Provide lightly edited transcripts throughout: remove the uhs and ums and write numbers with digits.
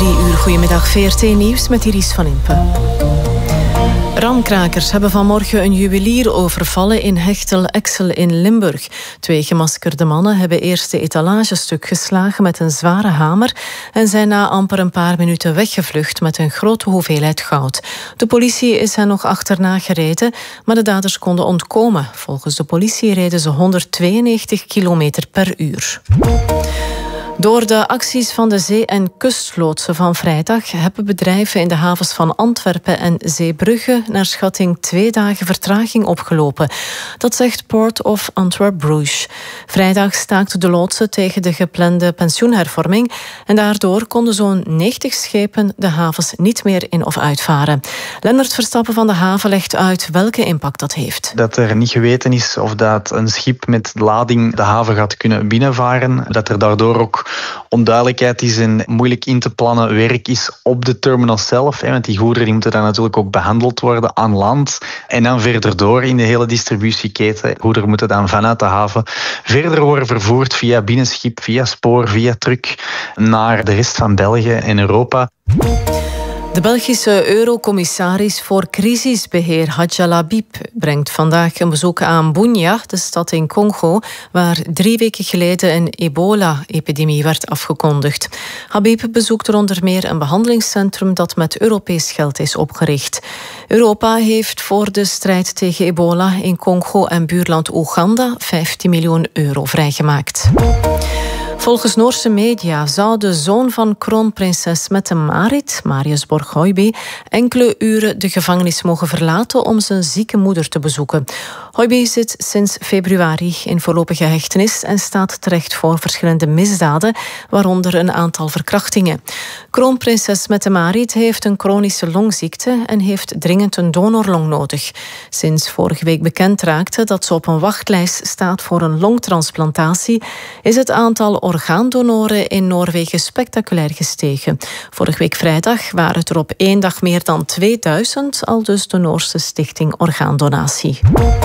3 uur. Goedemiddag, VRT Nieuws met Iris van Impe. Ramkrakers hebben vanmorgen een juwelier overvallen in Hechtel-Exel in Limburg. 2 gemaskerde mannen hebben eerst de etalagestuk geslagen met een zware hamer en zijn na amper een paar minuten weggevlucht met een grote hoeveelheid goud. De politie is hen nog achterna gereden, maar de daders konden ontkomen. Volgens de politie reden ze 192 kilometer per uur. Door de acties van de zee- en kustloodsen van vrijdag hebben bedrijven in de havens van Antwerpen en Zeebrugge naar schatting 2 dagen vertraging opgelopen. Dat zegt Port of Antwerp-Bruges. Vrijdag staakten de loodsen tegen de geplande pensioenhervorming en daardoor konden zo'n 90 schepen de havens niet meer in of uitvaren. Lennart Verstappen van de haven legt uit welke impact dat heeft. Dat er niet geweten is of dat een schip met lading de haven gaat kunnen binnenvaren. Dat er daardoor ook onduidelijkheid is en moeilijk in te plannen werk is op de terminal zelf. Want die goederen moeten dan natuurlijk ook behandeld worden aan land. En dan verder door in de hele distributieketen. Goederen moeten dan vanuit de haven verder worden vervoerd via binnenschip, via spoor, via truck naar de rest van België en Europa. De Belgische eurocommissaris voor crisisbeheer Hadja Labib brengt vandaag een bezoek aan Bunia, de stad in Congo, waar 3 weken geleden een ebola-epidemie werd afgekondigd. Habib bezoekt er onder meer een behandelingscentrum dat met Europees geld is opgericht. Europa heeft voor de strijd tegen ebola in Congo en buurland Oeganda 15 miljoen euro vrijgemaakt. Volgens Noorse media zou de zoon van kroonprinses Mette-Marit, Marius Borg-Høiby, enkele uren de gevangenis mogen verlaten om zijn zieke moeder te bezoeken. Høiby zit sinds februari in voorlopige hechtenis en staat terecht voor verschillende misdaden, waaronder een aantal verkrachtingen. Kroonprinses Mette-Marit heeft een chronische longziekte en heeft dringend een donorlong nodig. Sinds vorige week bekend raakte dat ze op een wachtlijst staat voor een longtransplantatie, is het aantal orgaandonoren in Noorwegen spectaculair gestegen. Vorige week vrijdag waren het er op 1 dag meer dan 2000, aldus de Noorse stichting Orgaandonatie.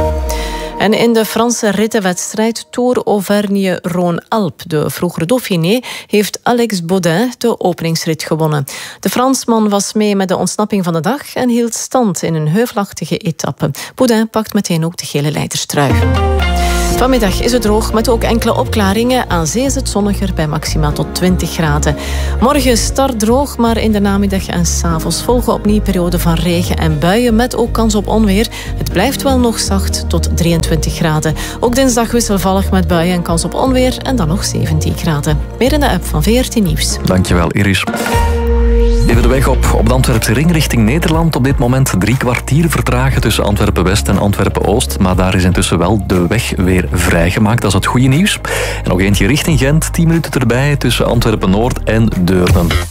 En in de Franse rittenwedstrijd Tour Auvergne-Rhône-Alpes, de vroegere Dauphiné, heeft Alex Baudin de openingsrit gewonnen. De Fransman was mee met de ontsnapping van de dag en hield stand in een heuvelachtige etappe. Baudin pakt meteen ook de gele leiderstrui. Vanmiddag is het droog met ook enkele opklaringen. Aan zee is het zonniger bij maxima tot 20 graden. Morgen start droog, maar in de namiddag en 's avonds volgen opnieuw perioden van regen en buien met ook kans op onweer. Het blijft wel nog zacht tot 23 graden. Ook dinsdag wisselvallig met buien en kans op onweer en dan nog 17 graden. Meer in de app van VRT Nieuws. Dankjewel, Iris. Even de weg op de Antwerpse ring richting Nederland. Op dit moment 3 kwartier vertragen tussen Antwerpen-West en Antwerpen-Oost. Maar daar is intussen wel de weg weer vrijgemaakt. Dat is het goede nieuws. En nog eentje richting Gent. 10 minuten erbij tussen Antwerpen-Noord en Deurne.